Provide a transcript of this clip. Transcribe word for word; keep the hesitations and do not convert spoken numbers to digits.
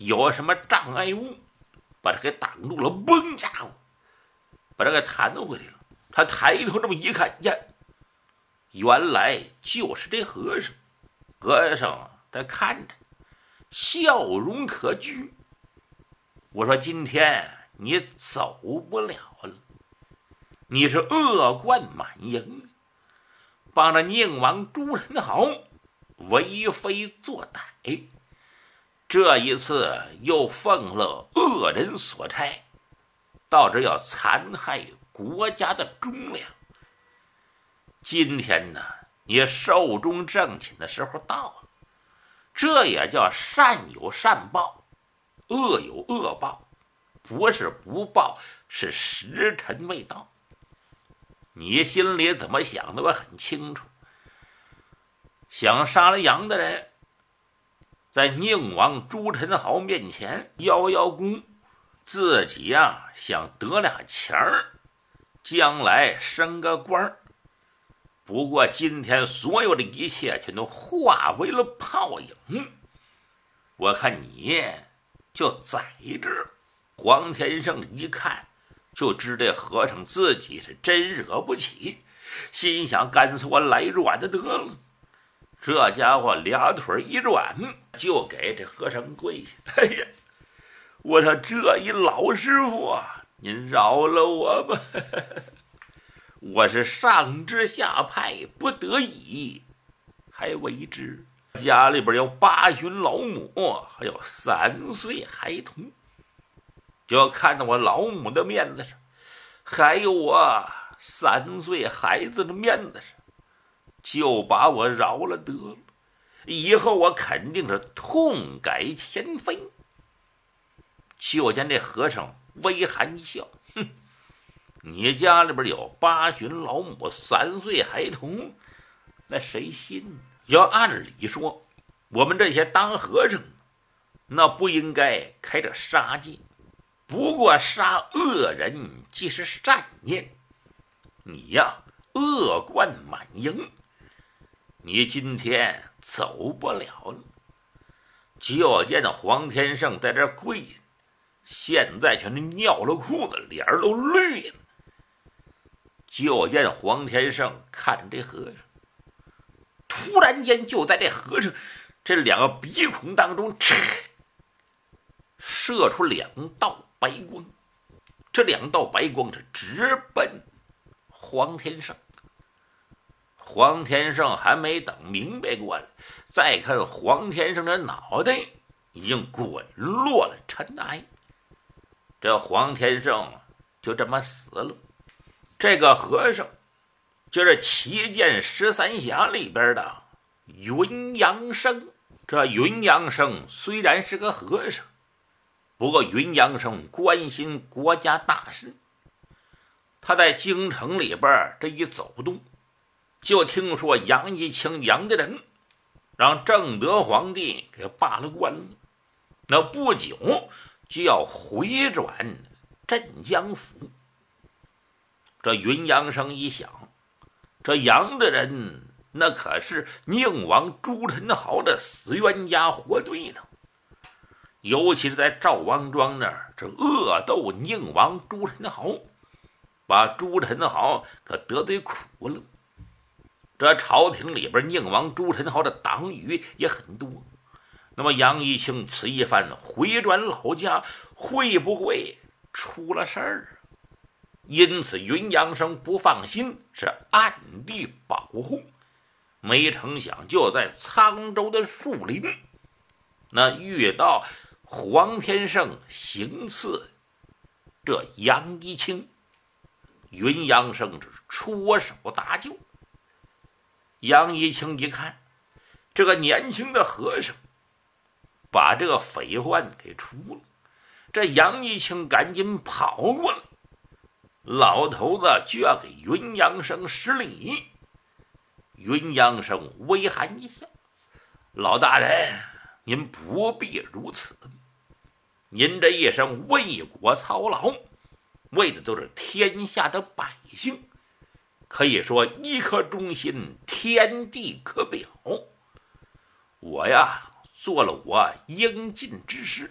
有什么障碍物，把他给挡住了。嘣，家伙，把他给弹回来了。他抬头这么一看，呀，原来就是这和尚。和尚他看着，笑容可掬。我说今天你走不了了，你是恶贯满盈，帮着宁王朱宸濠为非作歹，这一次又奉了恶人所差，到这要残害国家的忠良。今天呢，你寿终正寝的时候到了，这也叫善有善报，恶有恶报，不是不报，是时辰未到。你心里怎么想的我很清楚，想杀了杨的人，在宁王朱宸濠面前邀邀功，自己呀、啊、想得俩钱儿，将来升个官儿。不过今天所有的一切全都化为了泡影，我看你就在这儿。黄天胜一看就知这和尚自己是真惹不起，心想干脆我来软的得了。这家伙俩腿一软，就给这和尚跪下。哎呀，我说这一老师傅啊，您饶了我吧，我是上至下派，不得已还为之。家里边有八旬老母，还有三岁孩童，就看到我老母的面子上，还有我三岁孩子的面子上，就把我饶了得了。以后我肯定是痛改前非。就见这和尚微含一笑，哼，你家里边有八旬老母，三岁孩童，那谁信呢？要按理说，我们这些当和尚，那不应该开着杀戒。不过杀恶人即是善念，你呀恶贯满盈，你今天走不了了。就见那黄天胜在这跪着，现在全是尿了裤子，脸都绿了。就见黄天胜看这和尚，突然间就在这和尚这两个鼻孔当中射出两道白光，这两道白光是直奔黄天胜。黄天胜还没等明白过来，再看黄天胜的脑袋已经滚落了尘埃，这黄天胜就这么死了。这个和尚就是七剑十三侠里边的云阳生。这云阳生虽然是个和尚，不过云阳生关心国家大事，他在京城里边这一走动，就听说杨一清杨家人让正德皇帝给罢了官了，那不久就要回转镇江府。这云阳生一想，这杨的人那可是宁王朱宸濠的死冤家活对头，尤其是在赵王庄那儿，这恶斗宁王朱宸濠，把朱宸濠可得罪苦了。这朝廷里边宁王朱宸濠的党羽也很多，那么杨一清此一番回转老家，会不会出了事儿？因此云阳生不放心，是暗地保护。没成想就在沧州的树林，那遇到黄天胜行刺这杨一清，云阳生是出手搭救。杨一清一看，这个年轻的和尚把这个匪患给除了，这杨一清赶紧跑过来，老头子就要给云阳生施礼。云阳生微含一笑，老大人您不必如此，您这一生为国操劳，为的都是天下的百姓，可以说一颗忠心天地可表。我呀做了我应尽之事，